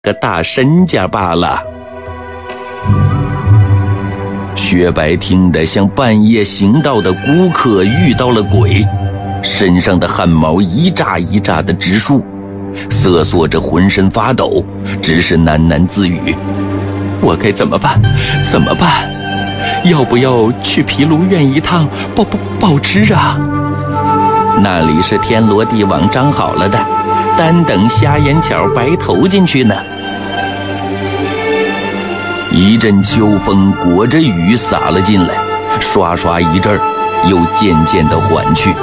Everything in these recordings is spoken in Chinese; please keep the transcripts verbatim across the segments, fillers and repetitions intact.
个大身家罢了。薛白听得像半夜行道的孤客遇到了鬼，身上的汗毛一炸一炸的直竖，瑟缩着浑身发抖，只是喃喃自语：我该怎么办？怎么办？要不要去毗卢院一趟报报报知啊？那里是天罗地网张好了的，单等瞎眼巧白投进去呢。一阵秋风裹着雨洒了进来，刷刷一阵儿，又渐渐地缓去。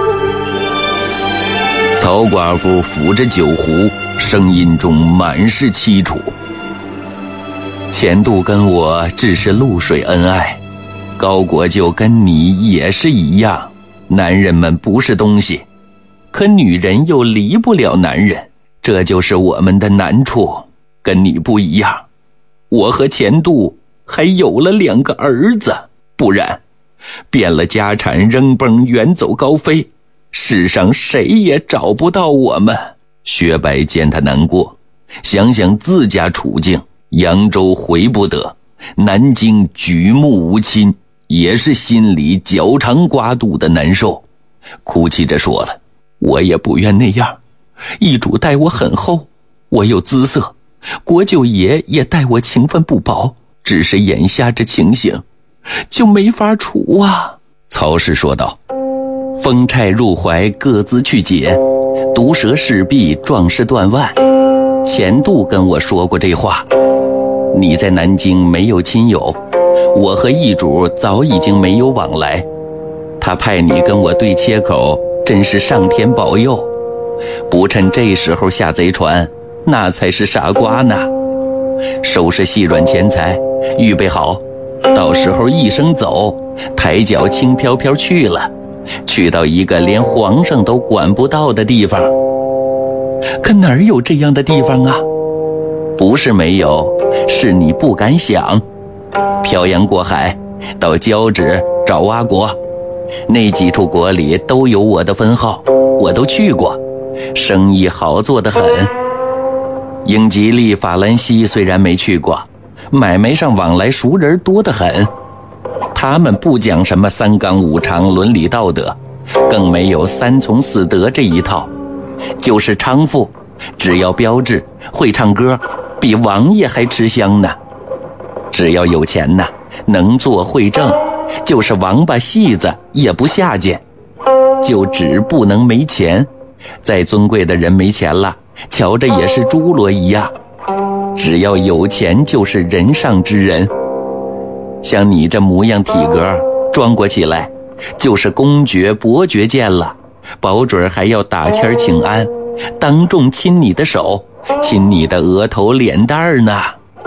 曹寡妇抚着酒壶，声音中满是凄楚。钱度跟我只是露水恩爱，高国舅跟你也是一样，男人们不是东西，可女人又离不了男人，这就是我们的难处。跟你不一样，我和钱度还有了两个儿子，不然变了家产，扔崩远走高飞，世上谁也找不到我们。薛白见他难过，想想自家处境，扬州回不得，南京举目无亲，也是心里绞肠刮肚的难受，哭泣着说了：我也不愿那样，义主待我很厚，我有姿色，国舅爷也待我情分不薄，只是眼下这情形就没法处啊。曹氏说道：风钗入怀各自去解，毒蛇势必壮士断腕。钱度跟我说过这话，你在南京没有亲友，我和义主早已经没有往来，他派你跟我对切口，真是上天保佑，不趁这时候下贼船，那才是傻瓜呢。收拾细软钱财，预备好，到时候一声走，抬脚轻飘飘去了，去到一个连皇上都管不到的地方。可哪儿有这样的地方啊？不是没有，是你不敢想。漂洋过海到交趾找阿国，那几处国里都有我的分号，我都去过，生意好做得很。英吉利、法兰西虽然没去过，买卖上往来熟人多得很，他们不讲什么三纲五常、伦理道德，更没有三从四德这一套，就是娼妇，只要标致，会唱歌，比王爷还吃香呢。只要有钱呢，能做会挣，就是王八戏子也不下贱，就只不能没钱。再尊贵的人没钱了，瞧着也是猪猡一样。只要有钱就是人上之人，像你这模样体格装过起来，就是公爵伯爵见了，保准还要打签请安，当众亲你的手，亲你的额头脸蛋呢。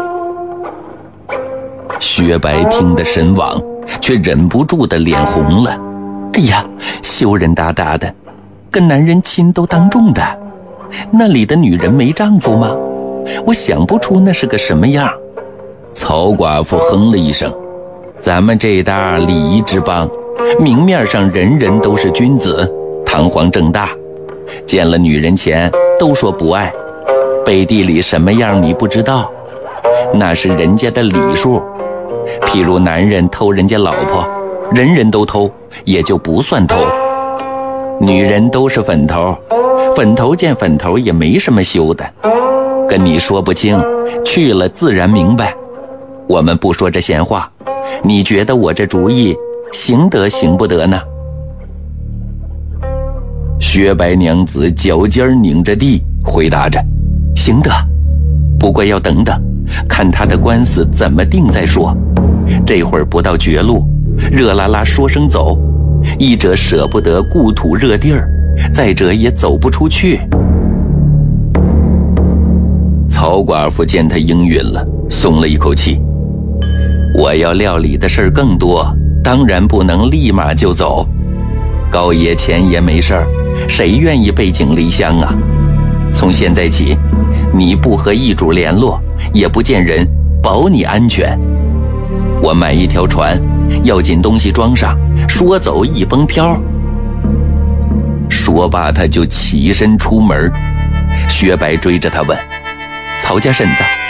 薛白听得神往，却忍不住的脸红了。哎呀，羞人答答的，跟男人亲都当众的，那里的女人没丈夫吗？我想不出那是个什么样。曹寡妇哼了一声，咱们这搭礼仪之邦，明面上人人都是君子，堂皇正大，见了女人前都说不爱，背地里什么样你不知道，那是人家的礼数。譬如男人偷人家老婆，人人都偷，也就不算偷。女人都是粉头，粉头见粉头也没什么羞的。跟你说不清，去了自然明白。我们不说这闲话，你觉得我这主意行得行不得呢？薛白娘子脚尖拧着地回答着：行得，不过要等等，看他的官司怎么定再说。这会儿不到绝路，热拉拉说声走，一者舍不得故土热地儿，再者也走不出去。曹寡妇见他应允了，松了一口气。我要料理的事儿更多，当然不能立马就走。高爷钱爷没事儿，谁愿意背井离乡啊？从现在起，你不和义主联络，也不见人，保你安全。我买一条船，要紧东西装上，说走一风飘。说罢他就起身出门。薛白追着他问： 曹家婶子，